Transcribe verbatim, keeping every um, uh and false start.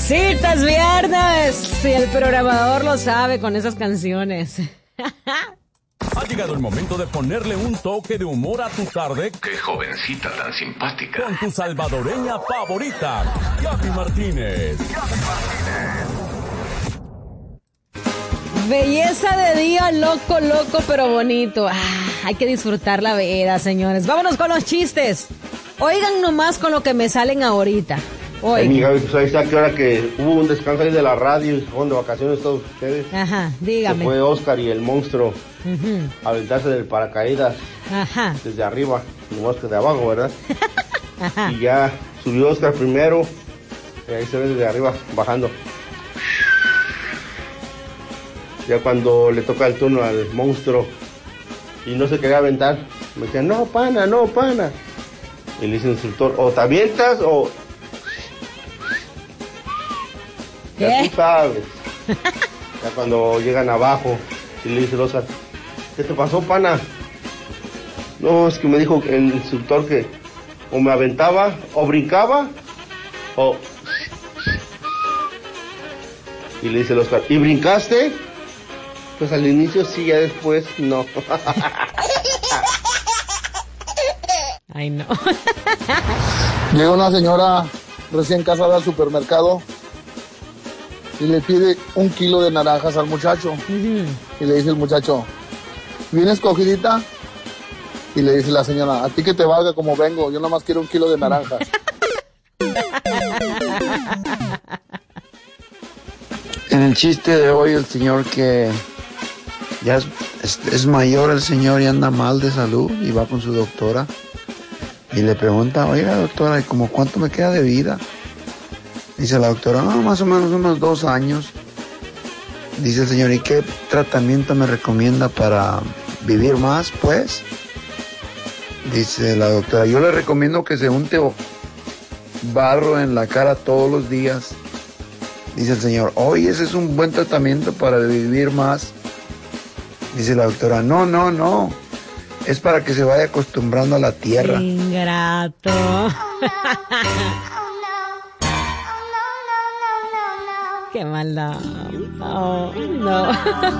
Mamacita, es viernes. Si el programador lo sabe con esas canciones. Ha llegado el momento de ponerle un toque de humor a tu tarde. ¡Qué jovencita tan simpática! Con tu salvadoreña favorita, Gaby Martínez. Gaby Martínez. Belleza de día, loco, loco, pero bonito. Ah, hay que disfrutar la vida, señores. Vámonos con los chistes. Oigan nomás con lo que me salen ahorita. Ay, mi Gaby, pues ahí está, que ahora que hubo un descanso ahí de la radio y fueron de vacaciones todos ustedes. Ajá, dígame. Se fue Oscar y el monstruo uh-huh. a aventarse del paracaídas. Ajá. Desde arriba, nomás que de abajo, ¿verdad? Ajá. Y ya subió Oscar primero, y ahí se ve desde arriba, bajando. Ya cuando le toca el turno al monstruo y no se quería aventar, me decían, no, pana, no, pana. Y le dice el instructor, o te avientas o... ¿Qué? Ya tú sabes. Ya cuando llegan abajo y le dice el Oscar, ¿qué te pasó, pana? No, es que me dijo el instructor que o me aventaba o brincaba o... Y le dice el Oscar, ¿y brincaste? Pues al inicio sí, ya después no. Ay, no. Llega una señora recién casada al supermercado y le pide un kilo de naranjas al muchacho. Uh-huh. Y le dice el muchacho, ¿viene escogidita? Y le dice la señora, a ti que te valga como vengo, yo nomás quiero un kilo de naranjas. En el chiste de hoy, el señor que ya es, es, es mayor, el señor y anda mal de salud y va con su doctora y le pregunta, oiga doctora, ¿y como cuánto me queda de vida? Dice la doctora, no, más o menos unos dos años. Dice el señor, ¿y qué tratamiento me recomienda para vivir más, pues? Dice la doctora, yo le recomiendo que se unte barro en la cara todos los días. Dice el señor, oye, ese es un buen tratamiento para vivir más. Dice la doctora, no, no, no, es para que se vaya acostumbrando a la tierra. Ingrato. Qué maldad. Oh, no.